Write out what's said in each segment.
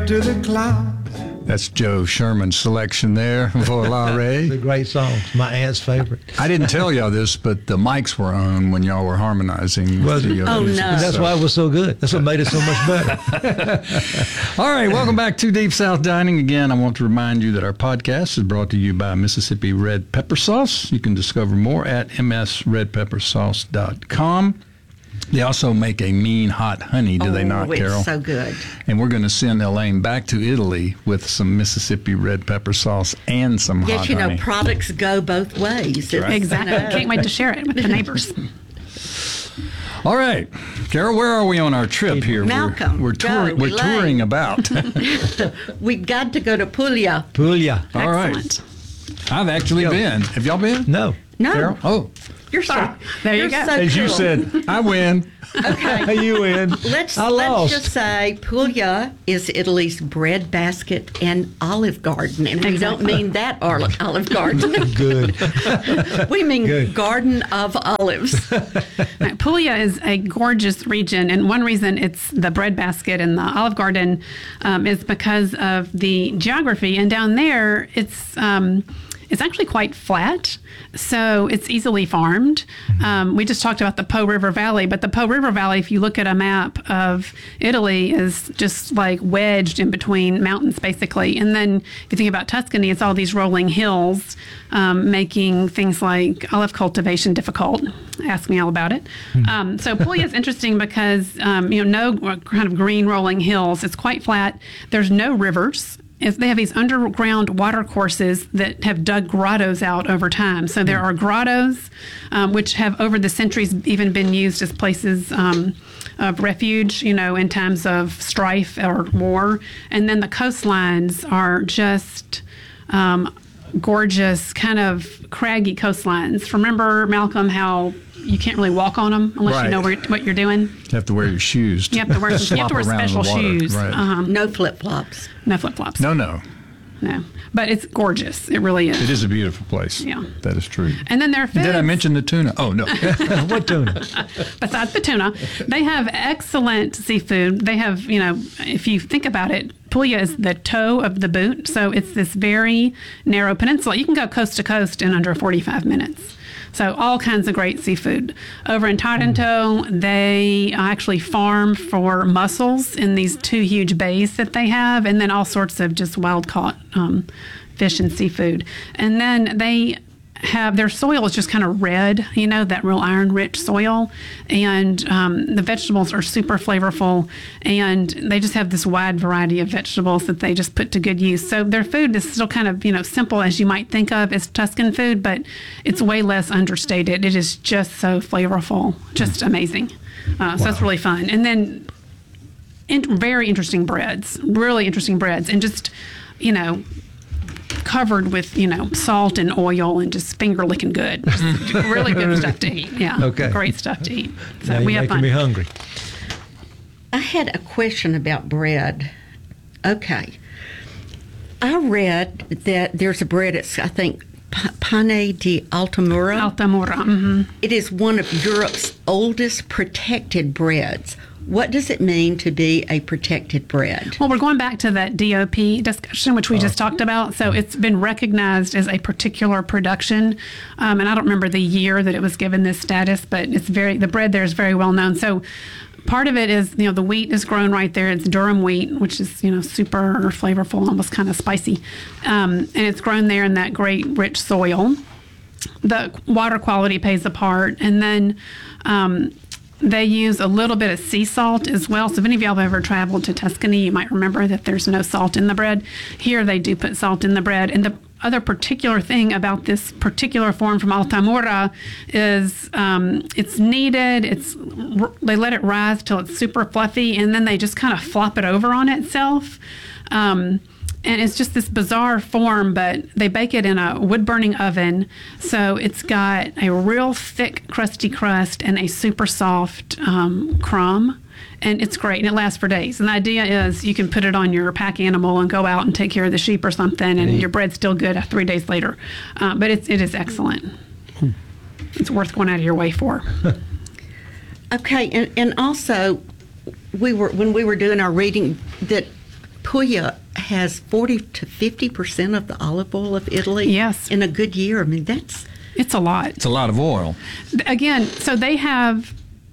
to the clouds. That's Joe Sherman's selection there, Volare. The great songs, my aunt's favorite. I didn't tell y'all this, but the mics were on when y'all were harmonizing. Was it? Oh, no. That's why it was so good. That's what made it so much better. All right, welcome back to Deep South Dining. Again, I want to remind you that our podcast is brought to you by Mississippi Red Pepper Sauce. You can discover more at msredpeppersauce.com. They also make a mean hot honey, do they not, Carol? It's so good. And we're going to send Elaine back to Italy with some Mississippi red pepper sauce and some hot Yes, honey. products go both ways. Right. Exactly. Can't wait to share it with the neighbors. All right, Carol, where are we on our trip here? Malcolm, we're touring about. We've got to go to Puglia. Puglia. All right. Excellent. I've actually been. Have y'all been? No. No. Carol? Oh, You're so, There you you're go. so as you cool. said, I win. Okay. You win. Let's I lost. just say Puglia is Italy's bread basket and olive garden, and we don't mean that olive garden. Good. We mean Good. garden of olives. Right, Puglia is a gorgeous region, and one reason it's the bread basket and the olive garden is because of the geography. And down there, it's actually quite flat, so it's easily farmed. We just talked about the Po River Valley, but the Po River Valley, if you look at a map of Italy, is just like wedged in between mountains, basically. And then if you think about Tuscany, it's all these rolling hills, making things like olive cultivation difficult. Ask me all about it. So Puglia is interesting because, no kind of green rolling hills. It's quite flat. There's no rivers. They have these underground water courses that have dug grottos out over time. So there are grottos, which have over the centuries even been used as places of refuge, in times of strife or war. And then the coastlines are just gorgeous, kind of craggy coastlines. Remember, Malcolm, how you can't really walk on them unless you know what you're doing? You have to wear your shoes. You have to wear Slop around in special the water. shoes. Right. No flip-flops. No flip-flops. No. No. But it's gorgeous. It really is. It is a beautiful place. Yeah. That is true. And then there are Did I mention the tuna? Oh, no. What tuna? Besides the tuna, they have excellent seafood. They have, if you think about it, Puglia is the toe of the boot. So it's this very narrow peninsula. You can go coast to coast in under 45 minutes. So all kinds of great seafood. Over in Taranto, they actually farm for mussels in these two huge bays that they have, and then all sorts of just wild-caught fish and seafood. And then they have, their soil is just kind of red, that real iron-rich soil, and the vegetables are super flavorful, and they just have this wide variety of vegetables that they just put to good use. So their food is still kind of, simple as you might think of as Tuscan food, but it's way less understated. It is just so flavorful, just amazing. So it's really fun. And then very interesting breads, really interesting breads, and just, covered with, salt and oil and just finger licking good. Just really good stuff to eat. Yeah. Okay. Great stuff to eat. So Now we you're have making fun. me hungry. I had a question about bread. Okay. I read that there's a bread, it's, I think, Pane di Altamura. Altamura. Mm-hmm. It is one of Europe's oldest protected breads. What does it mean to be a protected bread? Well, we're going back to that DOP discussion, which we just talked about. So it's been recognized as a particular production. And I don't remember the year that it was given this status, but the bread there is very well known. So part of it is, the wheat is grown right there. It's Durham wheat, which is, super flavorful, almost kind of spicy. And it's grown there in that great rich soil. The water quality plays a part. And then they use a little bit of sea salt as well. So if any of y'all have ever traveled to Tuscany, you might remember that there's no salt in the bread. Here they do put salt in the bread. And the other particular thing about this particular form from Altamura is it's kneaded. They let it rise till it's super fluffy, and then they just kind of flop it over on itself. And it's just this bizarre form, but they bake it in a wood-burning oven. So it's got a real thick, crusty crust and a super soft crumb. And it's great, and it lasts for days. And the idea is you can put it on your pack animal and go out and take care of the sheep or something, and your bread's still good 3 days later. But it is excellent. It's worth going out of your way for. Okay, and also, when we were doing our reading, that Puglia has 40 to 50% of the olive oil of Italy. Yes. In a good year. I mean, that's It's a lot. It's a lot of oil. Again, so they have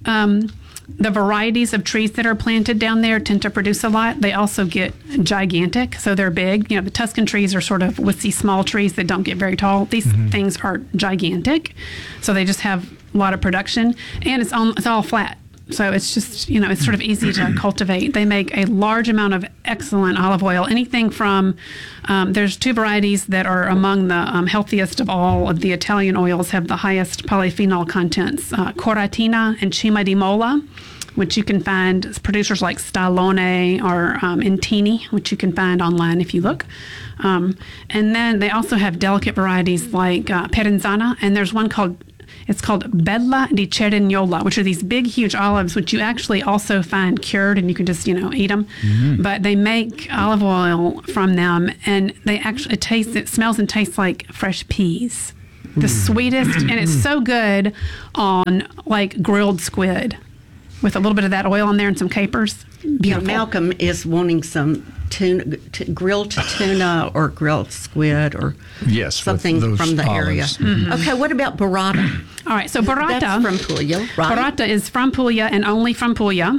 the varieties of trees that are planted down there tend to produce a lot. They also get gigantic, so they're big. You know, the Tuscan trees are sort of woodsy small trees that don't get very tall. These things are gigantic, so they just have a lot of production, and it's all flat. So it's just, you know, it's sort of easy to cultivate. They make a large amount of excellent olive oil. Anything from, there's two varieties that are among the healthiest of all of the Italian oils, have the highest polyphenol contents, Coratina and Cima di Mola, which you can find producers like Stallone or Intini, which you can find online if you look. And then they also have delicate varieties like Perenzana, and there's one it's called Bella di Cerignola, which are these big, huge olives, which you actually also find cured, and you can just, eat them. But they make olive oil from them, and it smells and tastes like fresh peas. The sweetest, and it's so good on like grilled squid with a little bit of that oil in there and some capers. Beautiful. Yeah, Malcolm is wanting some grilled tuna or grilled squid or something from the area. Okay, what about burrata? All right, so burrata. That's from Puglia, right? Burrata is from Puglia and only from Puglia.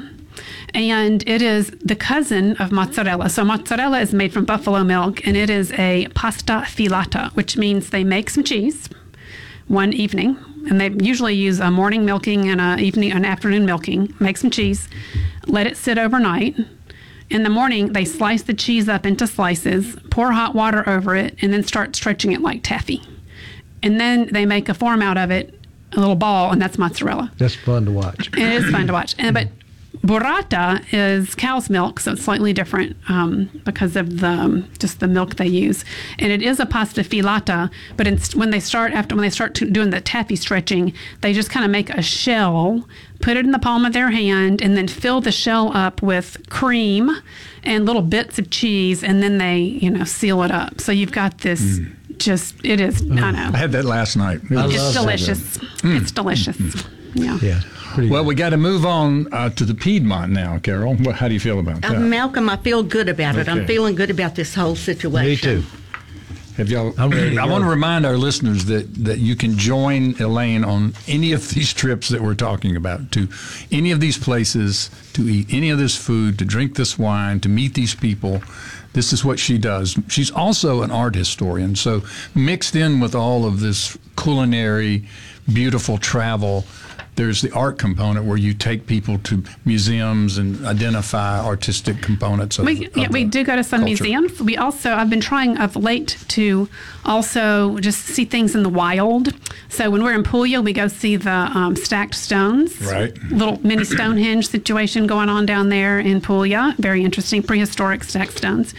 And it is the cousin of mozzarella. So mozzarella is made from buffalo milk, and it is a pasta filata, which means they make some cheese one evening. And they usually use a morning milking and an afternoon milking. Make some cheese, let it sit overnight. In the morning, they slice the cheese up into slices, pour hot water over it, and then start stretching it like taffy. And then they make a form out of it, a little ball, and that's mozzarella. That's fun to watch. It is fun to watch. But burrata is cow's milk, so it's slightly different because of just the milk they use. And it is a pasta filata, but when they start doing the taffy stretching, they just kind of make a shell, put it in the palm of their hand, and then fill the shell up with cream and little bits of cheese, and then they, seal it up. So you've got this. It is. I know. I had that last night. It's delicious. It's delicious. Yeah. Yeah. Well, we got to move on to the Piedmont now, Carol. How do you feel about that? Malcolm, I feel good about it. I'm feeling good about this whole situation. Me too. Have y'all? I'm ready to I go. want to remind our listeners that you can join Elaine on any of these trips that we're talking about, to any of these places, to eat any of this food, to drink this wine, to meet these people. This is what she does. She's also an art historian, so mixed in with all of this culinary, beautiful travel, there's the art component where you take people to museums and identify artistic components of We do go to some culture. museums. I've been trying of late to also just see things in the wild. So when we're in Puglia, we go see the stacked stones. Right. Little mini Stonehenge situation going on down there in Puglia. Very interesting, prehistoric stacked stones.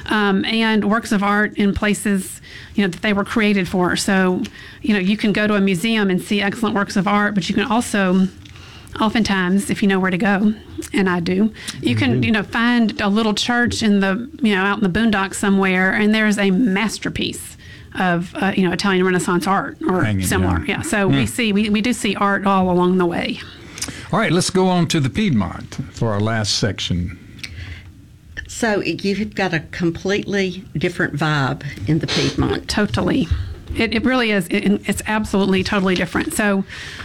And works of art in places, that they were created for. So, you can go to a museum and see excellent works of art, but you can also, oftentimes, if you know where to go, and I do, you can, find a little church in the, out in the boondocks somewhere, and there's a masterpiece of, Italian Renaissance art or Hanging similar. down. Yeah. So we do see art all along the way. All right, let's go on to the Piedmont for our last section. So you've got a completely different vibe in the Piedmont. Totally. It really is. It's absolutely totally different. So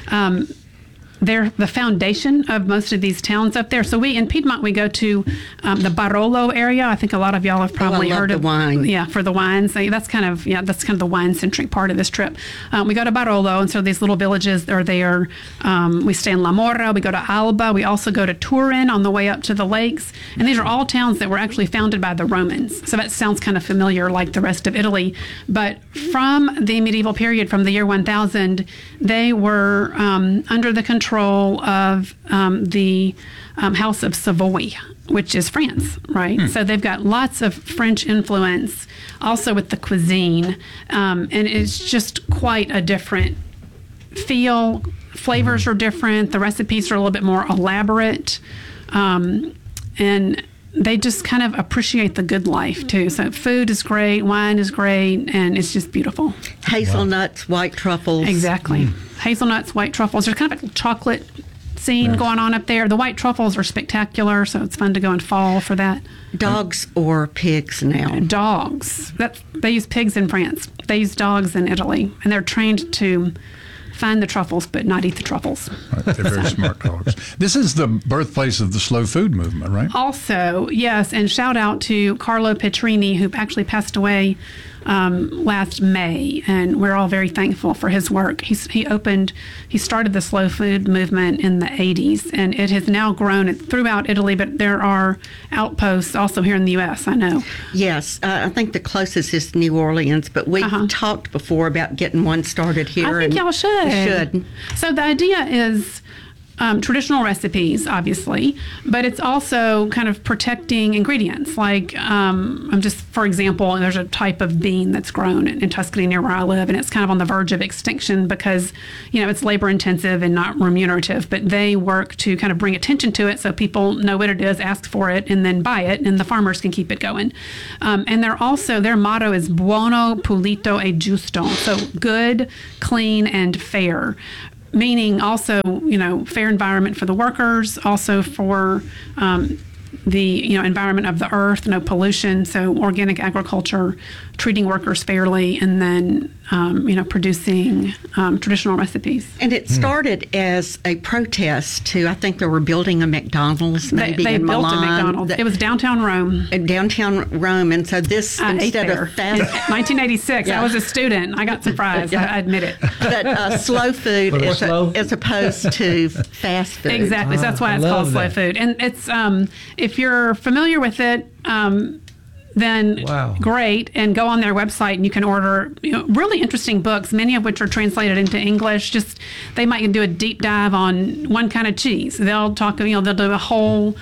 they're the foundation of most of these towns up there. So in Piedmont, we go to the Barolo area. I think a lot of y'all have probably heard of the wine. Yeah, for the wines. That's kind of the wine-centric part of this trip. We go to Barolo, and so these little villages are there. We stay in La Morra. We go to Alba. We also go to Turin on the way up to the lakes. And these are all towns that were actually founded by the Romans. So that sounds kind of familiar, like the rest of Italy. But from the medieval period, from the year 1000, they were under the control of the House of Savoy, which is France, right? So they've got lots of French influence, also with the cuisine, and it's just quite a different feel. Flavors are different. The recipes are a little bit more elaborate, and they just kind of appreciate the good life too. So food is great, wine is great, and it's just beautiful. Hazelnuts, white truffles. Exactly. Hazelnuts, white truffles. There's kind of a chocolate scene going on up there. The white truffles are spectacular, so it's fun to go in fall for that. Dogs or pigs now? Dogs. They use pigs in France. They use dogs in Italy, and they're trained to find the truffles but not eat the truffles. Right, they're very smart dogs. This is the birthplace of the slow food movement, right? Also, yes, and shout out to Carlo Petrini, who actually passed away last May, and we're all very thankful for his work. He started the slow food movement in the 80s, and it has now grown throughout Italy, but there are outposts also here in the U.S., I know. Yes, I think the closest is New Orleans, but we've talked before about getting one started here. I think y'all should. We should. So the idea is traditional recipes, obviously, but it's also kind of protecting ingredients. Like, for example, there's a type of bean that's grown in Tuscany near where I live, and it's kind of on the verge of extinction because, it's labor intensive and not remunerative, but they work to kind of bring attention to it so people know what it is, ask for it, and then buy it, and the farmers can keep it going. And their motto is buono, pulito e giusto, so good, clean, and fair. Meaning also, fair environment for the workers, also for the environment of the earth, no pollution, so organic agriculture, treating workers fairly, and then producing traditional recipes. And it started as a protest to, I think they were building a McDonald's maybe they in built Milan. a McDonald's. It was downtown Rome. Downtown Rome, and so this instead of fast. 1986. Yeah. I was a student. I got surprised. Yeah. I admit it. But slow food slow? as opposed to fast food. Exactly. So that's why it's called slow food. And it's if you're familiar with it, then great, and go on their website and you can order really interesting books, many of which are translated into English. Just they might do a deep dive on one kind of cheese. They'll talk, they'll do a whole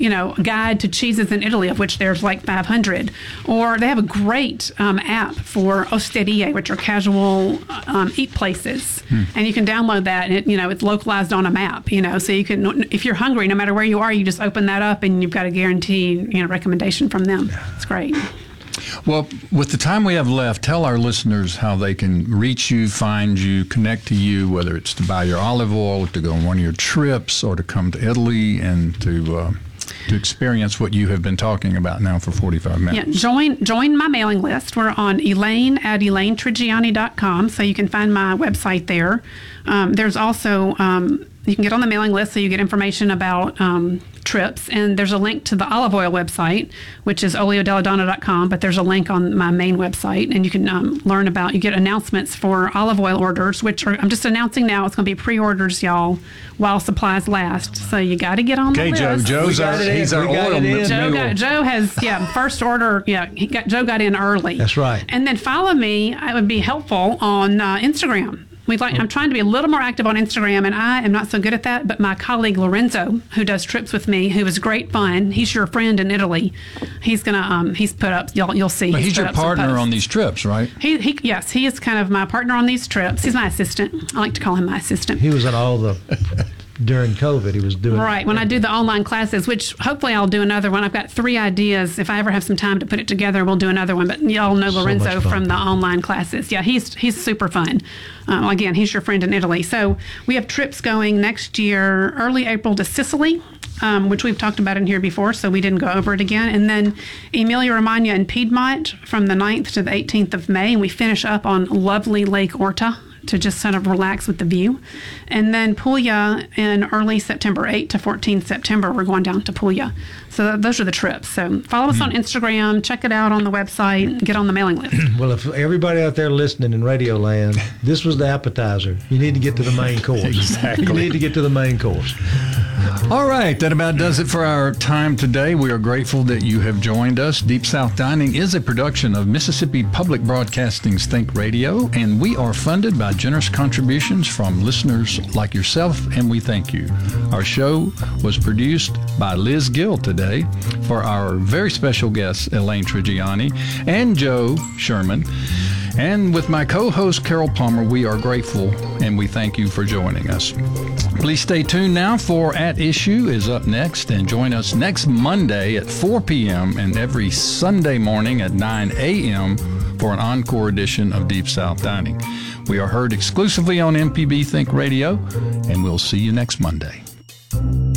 guide to cheeses in Italy, of which there's like 500. Or they have a great app for osterie, which are casual eat places, and you can download that, and it's localized on a map. So you can, if you're hungry, no matter where you are, you just open that up and you've got a guaranteed recommendation from them. It's great. Well, with the time we have left, tell our listeners how they can reach you, find you, connect to you, whether it's to buy your olive oil, to go on one of your trips, or to come to Italy and to experience what you have been talking about now for 45 minutes. Yeah, join my mailing list. We're on Elaine at ElaineTrigiani.com, so you can find my website there. There's also, you can get on the mailing list so you get information about trips, and there's a link to the olive oil website, which is oliodelladonna.com, but there's a link on my main website, and you can learn about, you get announcements for olive oil orders, which are, I'm just announcing now, it's going to be pre-orders, y'all, while supplies last. So you got to get on the list. Okay, he's our oil man. Joe has, first order, Joe got in early. That's right. And then follow me, it would be helpful, on Instagram. I'm trying to be a little more active on Instagram, and I am not so good at that, but my colleague Lorenzo, who does trips with me, who is great fun, he's your friend in Italy, he's put up, you'll see. But he's your partner on these trips, right? Yes, he is kind of my partner on these trips. He's my assistant. I like to call him my assistant. He was in all the... During COVID, he was doing... Right, when I do the online classes, which hopefully I'll do another one. I've got 3 ideas. If I ever have some time to put it together, we'll do another one. But y'all know Lorenzo from the online classes. Yeah, he's super fun. Again, he's your friend in Italy. So we have trips going next year, early April, to Sicily, which we've talked about in here before, so we didn't go over it again. And then Emilia-Romagna and Piedmont from the 9th to the 18th of May. And we finish up on lovely Lake Orta to just sort of relax with the view. And then Puglia in early September, 8 to 14 September, we're going down to Puglia. So those are the trips. So follow us on Instagram, check it out on the website, get on the mailing list. Well, if everybody out there listening in Radio Land, this was the appetizer. You need to get to the main course. Exactly. You need to get to the main course. All right, that about does it for our time today. We are grateful that you have joined us. Deep South Dining is a production of Mississippi Public Broadcasting's Think Radio, and we are funded by generous contributions from listeners like yourself, and we thank you. Our show was produced by Liz Gill today for our very special guests, Elaine Trigiani and Joe Sherman. And with my co-host, Carol Palmer, we are grateful and we thank you for joining us. Please stay tuned now for At Issue is up next, and join us next Monday at 4 p.m. and every Sunday morning at 9 a.m. for an encore edition of Deep South Dining. We are heard exclusively on MPB Think Radio, and we'll see you next Monday.